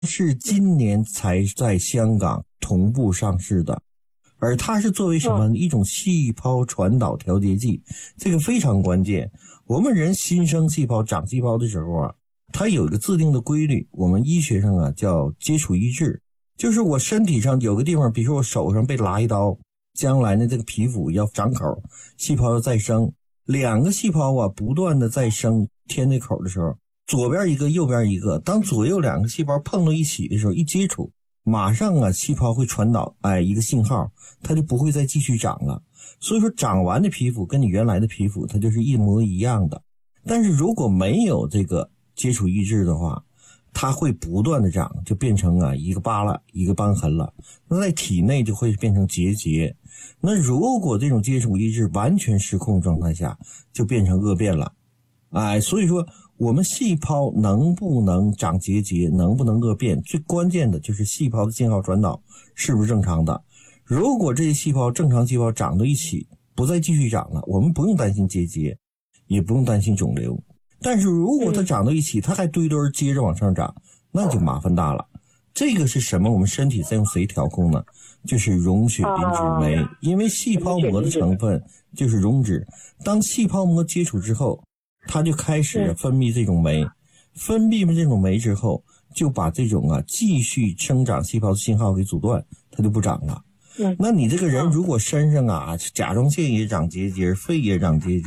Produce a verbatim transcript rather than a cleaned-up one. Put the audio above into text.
是今年才在香港同步上市的，而它是作为什么、嗯、一种细胞传导调节剂，这个非常关键。我们人新生细胞长细胞的时候啊，它有一个自定的规律，我们医学上啊叫接触抑制，就是我身体上有个地方，比如说我手上被拉一刀，将来呢这个皮肤要长口，细胞要再生，两个细胞啊不断的再生填那口的时候，左边一个右边一个，当左右两个细胞碰到一起的时候，一接触马上啊细胞会传导哎一个信号，它就不会再继续长了。所以说长完的皮肤跟你原来的皮肤它就是一模一样的。但是如果没有这个接触抑制的话，它会不断的长，就变成啊一个疤了一个瘢痕了，那在体内就会变成结节。那如果这种接触抑制完全失控状态下，就变成恶变了。哎，所以说我们细胞能不能长结节，能不能恶变，最关键的就是细胞的信号传导是不是正常的。如果这些细胞正常细胞长到一起不再继续长了，我们不用担心结节，也不用担心肿瘤。但是如果它长到一起它还堆堆接着往上长，那就麻烦大了。这个是什么？我们身体在用谁调控呢？就是溶血磷脂酶，因为细胞膜的成分就是溶脂，当细胞膜接触之后，它就开始分泌这种酶，分泌了这种酶之后，就把这种啊继续生长细胞的信号给阻断，它就不长了。那你这个人如果身上啊甲状腺也长结节，肺也长结节，